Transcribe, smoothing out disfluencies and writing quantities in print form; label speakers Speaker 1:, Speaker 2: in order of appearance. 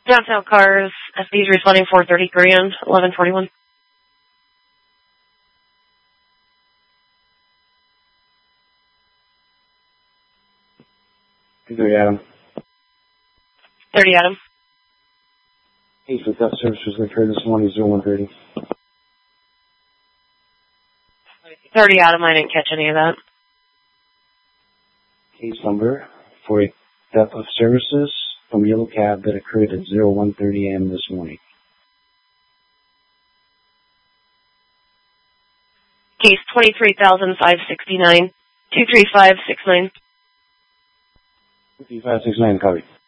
Speaker 1: Downtown cars, SB's responding 430 grand, 1141.
Speaker 2: Adam.
Speaker 1: 30 Adam.
Speaker 2: Case with theft service was occurred this morning, 0130.
Speaker 1: 30 Adam, I didn't catch any of that.
Speaker 2: Case number for a theft of services from Yellow Cab that occurred at 0130 a.m. this morning.
Speaker 1: Case 23,569, 23569.
Speaker 2: 23569, copy.